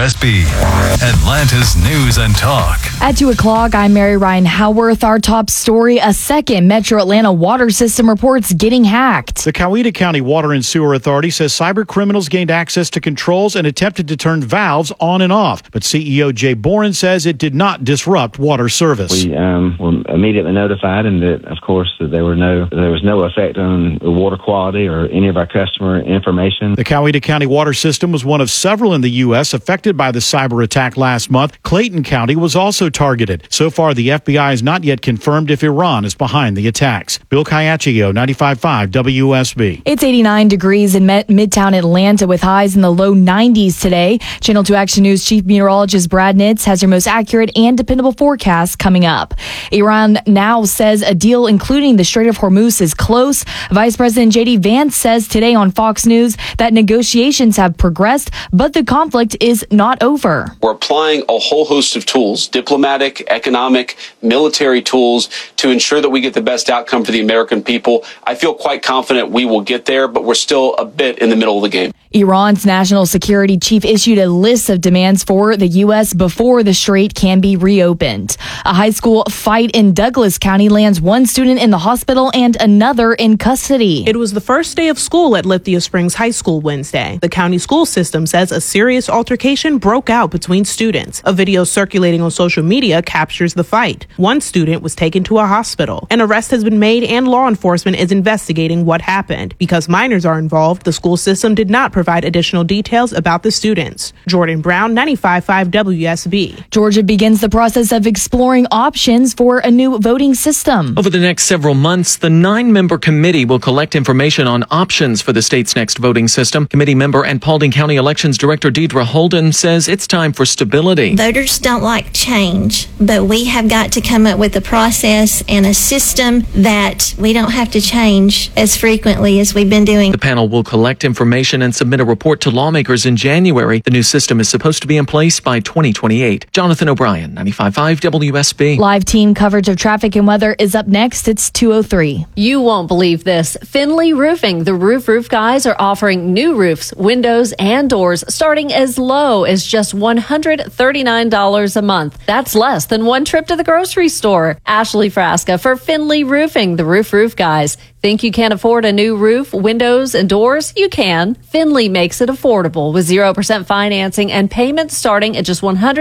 WSB, Atlanta's News and Talk. At 2 o'clock, I'm Mary Ryan Howarth. Our top story, a second Metro Atlanta water system reports getting hacked. The Coweta County Water and Sewer Authority says cyber criminals gained access to controls and attempted to turn valves on and off. But CEO Jay Boren says it did not disrupt water service. We were immediately notified, and that, of course, that there was no effect on the water quality or any of our customer information. The Coweta County water system was one of several in the U.S. affected by the cyber attack last month. Clayton County was also targeted. So far, the FBI has not yet confirmed if Iran is behind the attacks. Bill Caiaccio, 95.5 WSB. It's 89 degrees in Midtown Atlanta with highs in the low 90s today. Channel 2 Action News Chief Meteorologist Brad Nitz has your most accurate and dependable forecast coming up. Iran now says a deal including the Strait of Hormuz is close. Vice President J.D. Vance says today on Fox News that negotiations have progressed, but the conflict is not over. We're applying a whole host of tools, diplomatic, economic, military tools, to ensure that we get the best outcome for the American people. I feel quite confident we will get there, but we're still a bit in the middle of the game. Iran's national security chief issued a list of demands for the U.S. before the strait can be reopened. A high school fight in Douglas County lands one student in the hospital and another in custody. It was the first day of school at Lithia Springs High School Wednesday. The county school system says a serious altercation broke out between students. A video circulating on social media captures the fight. One student was taken to a hospital. An arrest has been made and law enforcement is investigating what happened. Because minors are involved, the school system did not provide additional details about the students. Jordan Brown, 95.5 WSB. Georgia begins the process of exploring options for a new voting system. Over the next several months, the 9-member committee will collect information on options for the state's next voting system. Committee member and Paulding County Elections Director Deidre Holden says it's time for stability. Voters don't like change, but we have got to come up with a process and a system that we don't have to change as frequently as we've been doing. The panel will collect information and submit a report to lawmakers in January. The new system is supposed to be in place by 2028. Jonathan O'Brien, 95.5 WSB. Live team coverage of traffic and weather is up next. It's 2:03. You won't believe this. Finley Roofing, the roof guys, are offering new roofs, windows, and doors starting as low as just $139 a month. That's less than one trip to the grocery store. Ashley Frasca for Finley Roofing, the roof guys. Think you can't afford a new roof, windows, and doors? You can. Finley makes it affordable with 0% financing and payments starting at just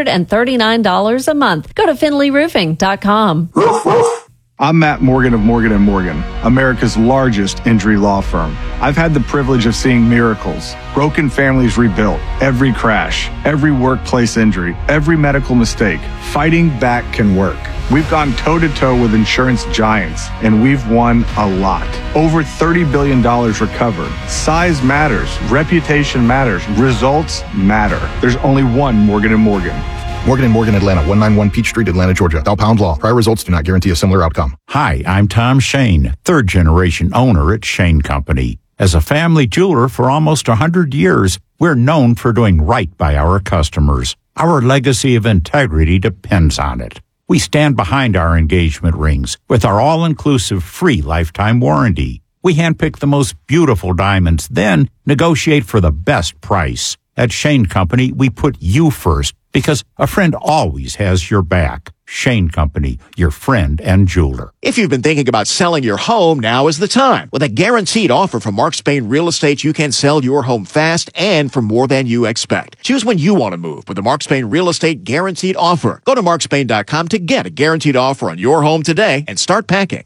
$139 a month. Go to finleyroofing.com. I'm Matt Morgan of Morgan & Morgan, America's largest injury law firm. I've had the privilege of seeing miracles, broken families rebuilt, every crash, every workplace injury, every medical mistake. Fighting back can work. We've gone toe-to-toe with insurance giants, and we've won a lot. Over $30 billion recovered. Size matters. Reputation matters. Results matter. There's only one Morgan & Morgan. Morgan & Morgan, Atlanta, 191 Peach Street, Atlanta, Georgia. Thou pound law. Prior results do not guarantee a similar outcome. Hi, I'm Tom Shane, third-generation owner at Shane Company. As a family jeweler for almost 100 years, we're known for doing right by our customers. Our legacy of integrity depends on it. We stand behind our engagement rings with our all-inclusive free lifetime warranty. We handpick the most beautiful diamonds, then negotiate for the best price. At Shane Company, we put you first because a friend always has your back. Shane Company, your friend and jeweler. If you've been thinking about selling your home, now is the time. With a guaranteed offer from Mark Spain Real Estate, you can sell your home fast and for more than you expect. Choose when you want to move with the Mark Spain Real Estate Guaranteed Offer. Go to markspain.com to get a guaranteed offer on your home today and start packing.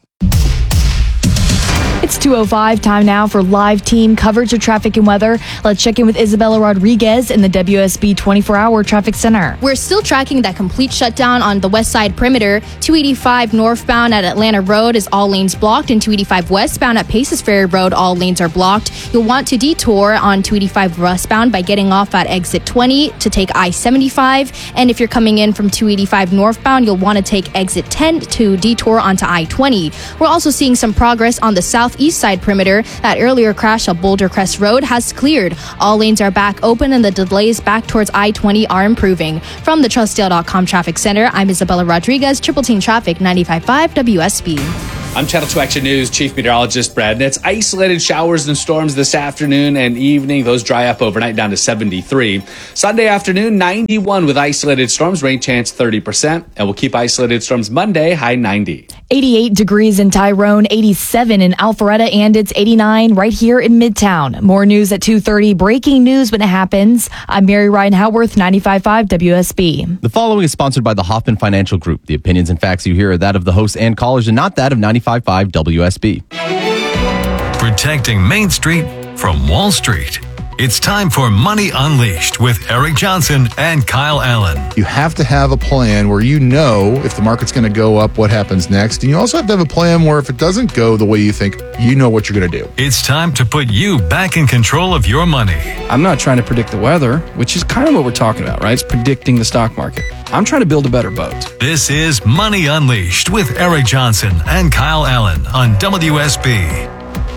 It's 2:05, time now for live team coverage of traffic and weather. Let's check in with Isabella Rodriguez in the WSB 24-hour traffic center. We're still tracking that complete shutdown on the west side perimeter. 285 northbound at Atlanta Road is all lanes blocked, and 285 westbound at Paces Ferry Road, all lanes are blocked. You'll want to detour on 285 westbound by getting off at exit 20 to take I-75. And if you're coming in from 285 northbound, you'll want to take exit 10 to detour onto I-20. We're also seeing some progress on the southeast side perimeter. That earlier crash at Boulder Crest Road has cleared. All lanes are back open and the delays back towards I-20 are improving. From the TrustDale.com Traffic Center, I'm Isabella Rodriguez, Triple Team Traffic 95.5 WSB. I'm Channel 2 Action News Chief Meteorologist Brad Nitz. Isolated showers and storms this afternoon and evening. Those dry up overnight down to 73. Sunday afternoon, 91 with isolated storms. Rain chance 30%. And we'll keep isolated storms Monday, high 90. 88 degrees in Tyrone, 87 in Alpharetta, and it's 89 right here in Midtown. More news at 2:30. Breaking news when it happens. I'm Mary Ryan Howarth, 95.5 WSB. The following is sponsored by the Hoffman Financial Group. The opinions and facts you hear are that of the hosts and callers and not that of 95.5 WSB. Protecting Main Street from Wall Street. It's time for Money Unleashed with Eric Johnson and Kyle Allen. You have to have a plan where you know if the market's going to go up, what happens next. And you also have to have a plan where if it doesn't go the way you think, you know what you're going to do. It's time to put you back in control of your money. I'm not trying to predict the weather, which is kind of what we're talking about, right? It's predicting the stock market. I'm trying to build a better boat. This is Money Unleashed with Eric Johnson and Kyle Allen on WSB.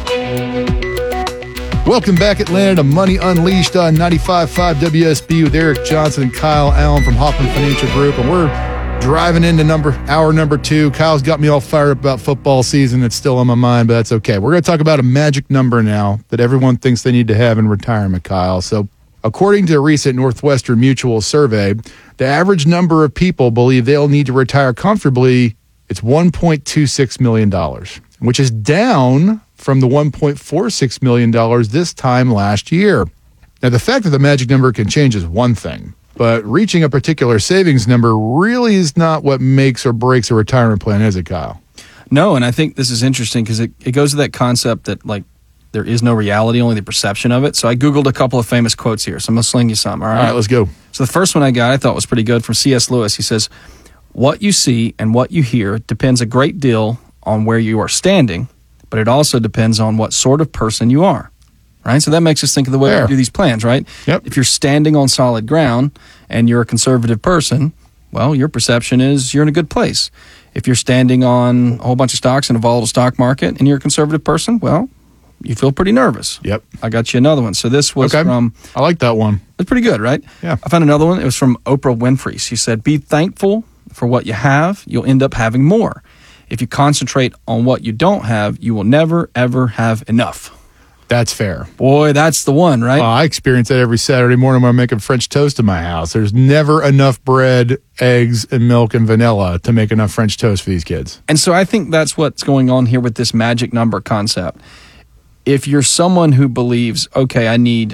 Welcome back, Atlanta, to Money Unleashed on 95.5 WSB with Eric Johnson and Kyle Allen from Hoffman Financial Group. And we're driving into hour number 2. Kyle's got me all fired up about football season. It's still on my mind, but that's okay. We're going to talk about a magic number now that everyone thinks they need to have in retirement, Kyle. So according to a recent Northwestern Mutual survey, the average number of people believe they'll need to retire comfortably. It's $1.26 million, which is down from the $1.46 million this time last year. Now, the fact that the magic number can change is one thing, but reaching a particular savings number really is not what makes or breaks a retirement plan, is it, Kyle? No, and I think this is interesting because it goes to that concept that, like, there is no reality, only the perception of it. So I Googled a couple of famous quotes here, so I'm going to sling you some, all right? All right, let's go. So the first one I got I thought was pretty good from C.S. Lewis. He says, "What you see and what you hear depends a great deal on where you are standing, but it also depends on what sort of person you are," right? So that makes us think of the way we do these plans, right? Yep. If you're standing on solid ground and you're a conservative person, well, your perception is you're in a good place. If you're standing on a whole bunch of stocks in a volatile stock market and you're a conservative person, well, you feel pretty nervous. Yep. I got you another one. So this was from... I like that one. It's pretty good, right? Yeah. I found another one. It was from Oprah Winfrey. She said, "Be thankful for what you have. You'll end up having more. If you concentrate on what you don't have, you will never, ever have enough." That's fair. Boy, that's the one, right? I experience that every Saturday morning when I'm making French toast in my house. There's never enough bread, eggs, and milk and vanilla to make enough French toast for these kids. And so I think that's what's going on here with this magic number concept. If you're someone who believes, okay, I need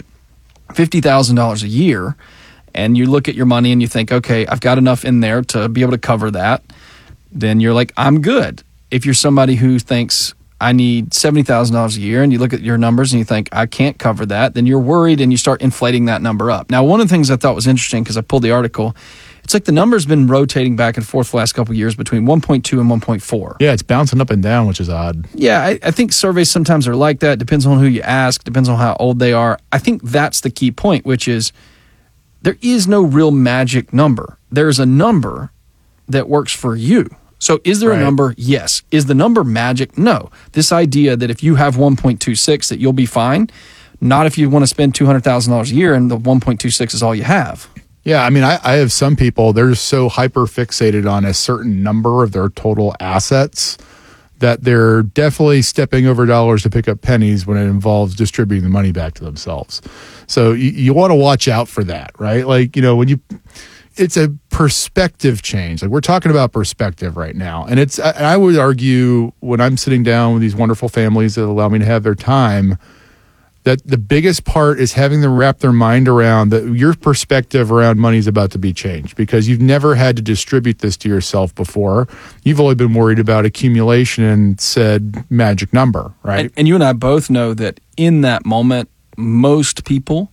$50,000 a year, and you look at your money and you think, okay, I've got enough in there to be able to cover that, then you're like, I'm good. If you're somebody who thinks, I need $70,000 a year, and you look at your numbers and you think, I can't cover that, then you're worried and you start inflating that number up. Now, one of the things I thought was interesting, because I pulled the article, it's like the number's been rotating back and forth the last couple of years between 1.2 and 1.4. Yeah, it's bouncing up and down, which is odd. Yeah, I think surveys sometimes are like that. Depends on who you ask, depends on how old they are. I think that's the key point, which is there is no real magic number. There's a number that works for you. So is there a number? Yes. Is the number magic? No. This idea that if you have 1.26 that you'll be fine, not if you want to spend $200,000 a year and the 1.26 is all you have. Yeah, I mean, I have some people, they're so hyper fixated on a certain number of their total assets that they're definitely stepping over dollars to pick up pennies when it involves distributing the money back to themselves. So you want to watch out for that, right? Like, you know, it's a perspective change. Like, we're talking about perspective right now. And I would argue when I'm sitting down with these wonderful families that allow me to have their time, that the biggest part is having them wrap their mind around that your perspective around money is about to be changed, because you've never had to distribute this to yourself before. You've only been worried about accumulation and said magic number, right? And you and I both know that in that moment, most people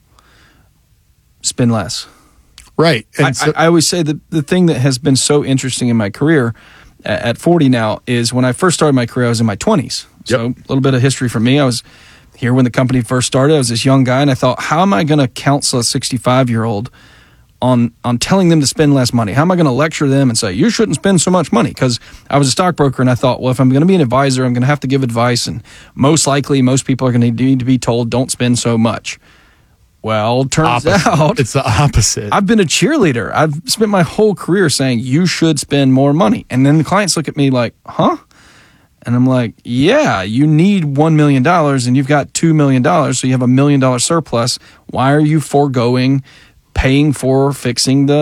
spend less. Right. And I always say that the thing that has been so interesting in my career at 40 now is when I first started my career, I was in my 20s. So a little bit of history for me. I was here when the company first started. I was this young guy, and I thought, how am I going to counsel a 65-year-old on telling them to spend less money? How am I going to lecture them and say, you shouldn't spend so much money? Because I was a stockbroker, and I thought, well, if I'm going to be an advisor, I'm going to have to give advice, and most likely most people are going to need to be told, don't spend so much. Well, turns out it's the opposite. I've been a cheerleader. I've spent my whole career saying you should spend more money. And then the clients look at me like, huh? And I'm like, yeah, you need $1 million and you've got $2 million, so you have $1 million surplus. Why are you foregoing paying for fixing the